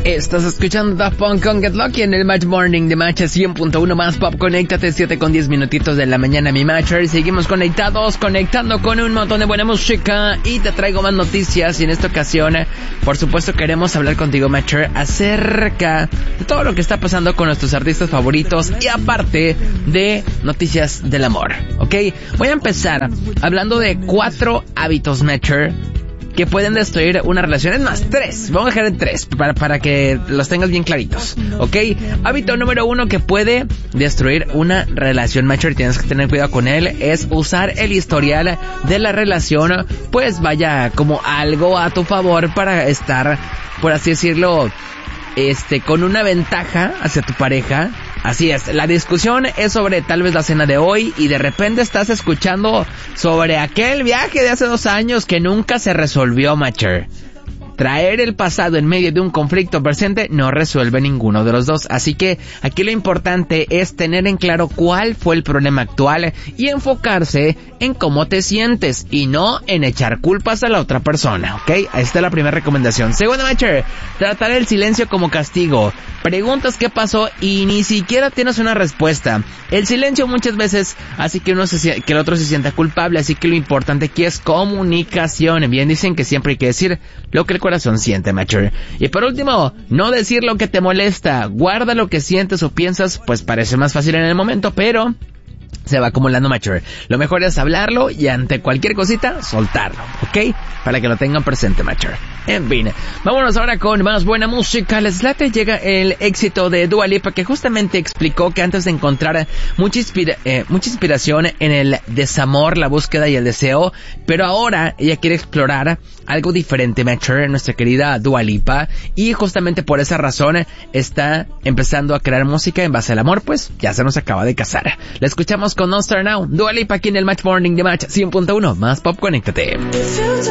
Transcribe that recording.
Estás escuchando Daft Punk con Get Lucky en el Match Morning de Match 100.1 más pop. Conéctate 7 con 10 minutitos de la mañana, mi Matcher. Seguimos conectando con un montón de buena música y te traigo más noticias. Y en esta ocasión, por supuesto, queremos hablar contigo, Matcher, acerca de todo lo que está pasando con nuestros artistas favoritos y aparte de noticias del amor, ¿ok? Voy a empezar hablando de 4 hábitos, Matcher, que pueden destruir una relación. Es más, 3. Vamos a dejar en 3 para que los tengas bien claritos, ¿ok? Hábito número 1 que puede destruir una relación, macho, y tienes que tener cuidado con él, es usar el historial de la relación, pues vaya, como algo a tu favor para estar, por así decirlo, con una ventaja hacia tu pareja. Así es, la discusión es sobre tal vez la cena de hoy y de repente estás escuchando sobre aquel viaje de hace 2 años que nunca se resolvió, macher. Traer el pasado en medio de un conflicto presente no resuelve ninguno de los dos. Así que aquí lo importante es tener en claro cuál fue el problema actual y enfocarse en cómo te sientes y no en echar culpas a la otra persona, ¿ok? Esta es la primera recomendación. Segunda, macher, tratar el silencio como castigo. Preguntas qué pasó y ni siquiera tienes una respuesta. El silencio muchas veces hace que el otro se sienta culpable, así que lo importante aquí es comunicación. Bien dicen que siempre hay que decir lo que el corazón siente, mature. Y por último, no decir lo que te molesta. Guarda lo que sientes o piensas, pues parece más fácil en el momento, pero se va acumulando, mature. Lo mejor es hablarlo y ante cualquier cosita, soltarlo, ¿ok? Para que lo tengan presente, mature. En fin, vámonos ahora con más buena música. Les late, llega el éxito de Dua Lipa, que justamente explicó que antes de encontrar mucha inspiración en el desamor, la búsqueda y el deseo, pero ahora ella quiere explorar algo diferente, mature, nuestra querida Dua Lipa, y justamente por esa razón está empezando a crear música en base al amor, pues ya se nos acaba de casar. La escuchamos con No Star Now, Dua Lipa aquí en el Match Morning de Match 100.1, más pop, conéctate.